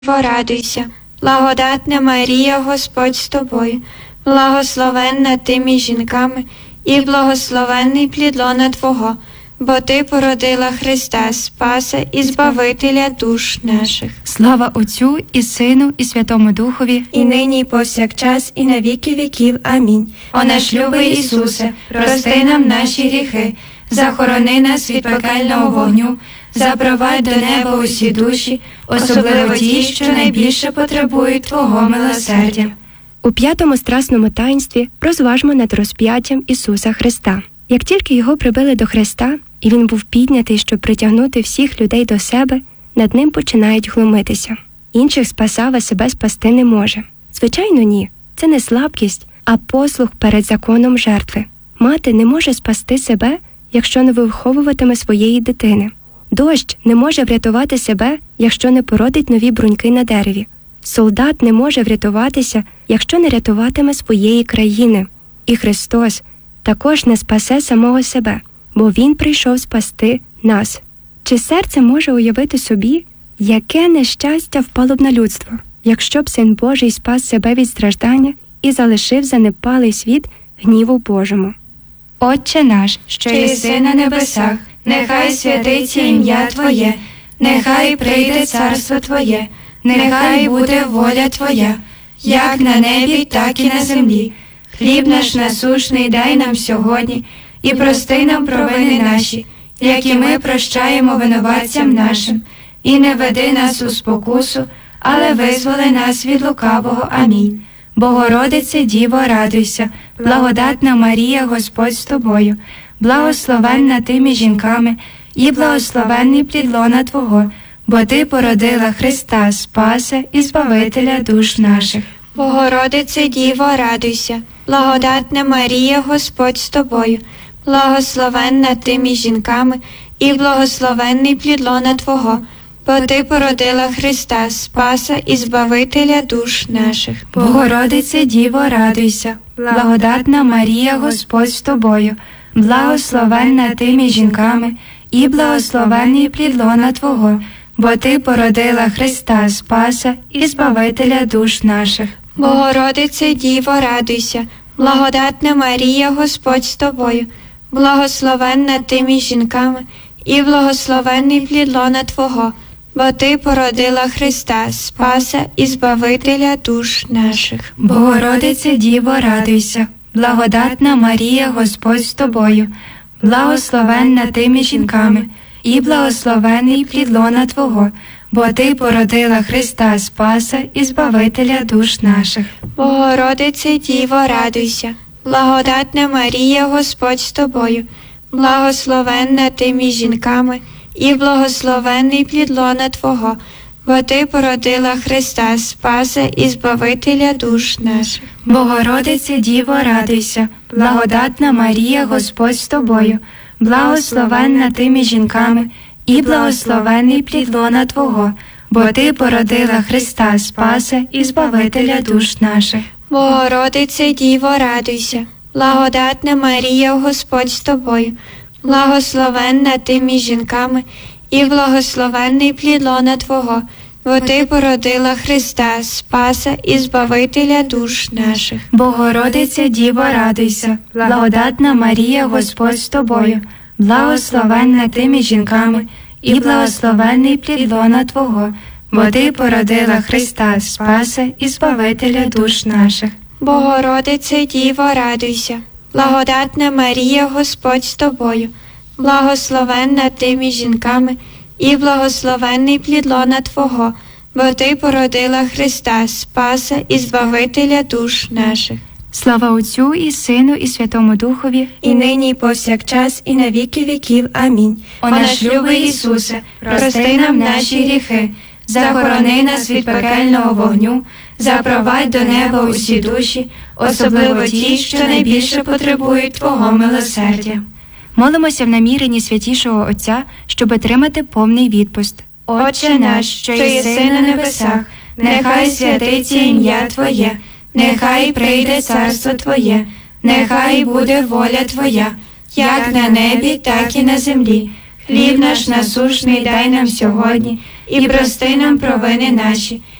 Радуйся, благодатна Марія, Господь з тобою, благословенна ти між жінками, і благословенний плід лона Твого, бо Ти породила Христа, Спаса і Збавителя душ наших. Слава Отцю і Сину, і Святому Духові, і нині, і повсякчас, і на віки віків. Амінь. О наш любий Ісусе, прости нам наші гріхи, захорони нас від пекельного вогню, запровадь до неба усі душі, особливо ті, що найбільше потребують Твого милосердя. У 5-му страсному таїнстві розважмо над розп'яттям Ісуса Христа. Як тільки його прибили до хреста, і він був піднятий, щоб притягнути всіх людей до себе, над ним починають глумитися. Інших спасав, а себе спасти не може. Звичайно, ні. Це не слабкість, а послух перед законом жертви. Мати не може спасти себе, якщо не виховуватиме своєї дитини. Дощ не може врятувати себе, якщо не породить нові бруньки на дереві. Солдат не може врятуватися, якщо не рятуватиме своєї країни. І Христос також не спасе самого себе, бо Він прийшов спасти нас. Чи серце може уявити собі, яке нещастя впало б на людство, якщо б Син Божий спас себе від страждання і залишив занепалий світ гніву Божому? Отче наш, що єси на небесах, нехай святиться ім'я Твоє, нехай прийде царство Твоє, нехай буде воля Твоя, як на небі, так і на землі. Хліб наш насущний дай нам сьогодні, і прости нам провини наші, як і ми прощаємо винуватцям нашим. І не веди нас у спокусу, але визволи нас від лукавого. Амінь. Богородице, Діво, радуйся, благодатна Марія, Господь з тобою, благословенна ти між жінками, і благословенний плід лона Твого, бо Ти породила Христа, Спаса і Збавителя душ наших. Богородице, Діво, радуйся, благодатна Марія, Господь з тобою, благословенна ти між жінками, і благословенний плід лона Твого, бо Ти породила Христа, Спаса і Збавителя душ наших. Богородице, Діво, радуйся, благодатна Марія, Господь з тобою, благословенна ти між жінками, і благословенний плід лона Твого, бо Ти породила Христа, Спаса і Збавителя душ наших. Богородице, Діво, радуйся, благодатна Марія, Господь з тобою, благословенна ти між жінками, і благословенний плід лона Твого, бо Ти породила Христа, Спаса і Збавителя душ наших. Богородице, Діво, радуйся, благодатна Марія, Господь з тобою, благословенна ти між жінками, і благословенний плід лона Твого, бо Ти породила Христа, Спаса і Збавителя душ наших. Богородице, Діво, радуйся, благодатна Марія, Господь з тобою, благословенна ти між жінками, і благословенний плід лона Твого, бо Ти породила Христа, Спаса і Збавителя душ наших. Богородице, Діво, радуйся, благодатна Марія, Господь з тобою, благословенна ти між жінками, і благословенний плід лона Твого, бо Ти породила Христа, Спаса і Збавителя душ наших. Богородице, Діво, радуйся, благодатна Марія, Господь з тобою, благословенна ти між жінками, і благословенний плід лона Твого, бо Ти породила Христа, Спаса і Збавителя душ наших. Богородице, Діво, радуйся, благодатна Марія, Господь з тобою, благословенна ти між жінками, і благословенний плід лона Твого, бо Ти породила Христа, Спаса і Збавителя душ наших. Богородице, Діво, радуйся, благодатна Марія, Господь з тобою, благословенна ти між жінками, і благословенний плід лона Твого, бо Ти породила Христа, Спаса і Збавителя душ наших. Слава Отцю і Сину, і Святому Духові, і нині, і повсякчас, і на віки віків. Амінь. О наш любий Ісусе, прости нам наші гріхи, захорони нас від пекельного вогню, запровадь до неба усі душі, особливо ті, що найбільше потребують Твого милосердя. Молимося в наміренні Святішого Отця, щоб отримати повний відпуст. Отче наш, що єси на небесах, нехай святиться ім'я Твоє, нехай прийде царство Твоє, нехай буде воля Твоя, як на небі, так і на землі. Хліб наш насущний дай нам сьогодні, і прости нам провини наші,